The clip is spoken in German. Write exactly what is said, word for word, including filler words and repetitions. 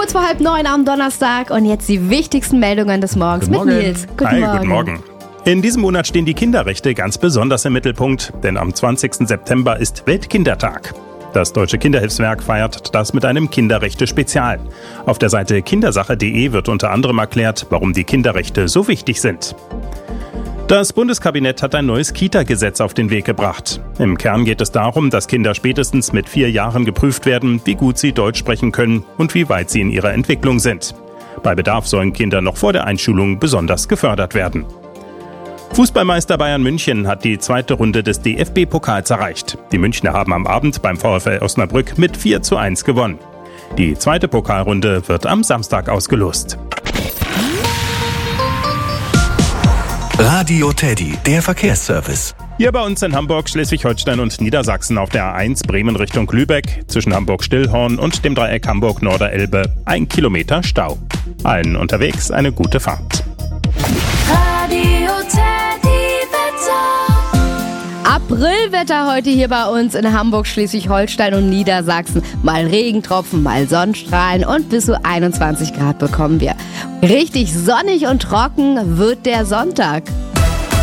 Kurz vor halb neun am Donnerstag und jetzt die wichtigsten Meldungen des Morgens Guten mit Morgen. Nils. Guten Hi, Morgen. guten Morgen. In diesem Monat stehen die Kinderrechte ganz besonders im Mittelpunkt, denn am zwanzigsten September ist Weltkindertag. Das Deutsche Kinderhilfswerk feiert das mit einem Kinderrechte-Spezial. Auf der Seite kindersache punkt de wird unter anderem erklärt, warum die Kinderrechte so wichtig sind. Das Bundeskabinett hat ein neues Kita-Gesetz auf den Weg gebracht. Im Kern geht es darum, dass Kinder spätestens mit vier Jahren geprüft werden, wie gut sie Deutsch sprechen können und wie weit sie in ihrer Entwicklung sind. Bei Bedarf sollen Kinder noch vor der Einschulung besonders gefördert werden. Fußballmeister Bayern München hat die zweite Runde des D F B-Pokals erreicht. Die Münchner haben am Abend beim VfL Osnabrück mit vier zu eins gewonnen. Die zweite Pokalrunde wird am Samstag ausgelost. Radio Teddy, der Verkehrsservice. Hier bei uns in Hamburg, Schleswig-Holstein und Niedersachsen auf der A eins Bremen Richtung Lübeck zwischen Hamburg-Stillhorn und dem Dreieck Hamburg-Norderelbe ein Kilometer Stau. Allen unterwegs eine gute Fahrt. Radio Teddy Wetter. Aprilwetter heute hier bei uns in Hamburg, Schleswig-Holstein und Niedersachsen. Mal Regentropfen, mal Sonnenstrahlen und bis zu einundzwanzig Grad bekommen wir. Richtig sonnig und trocken wird der Sonntag.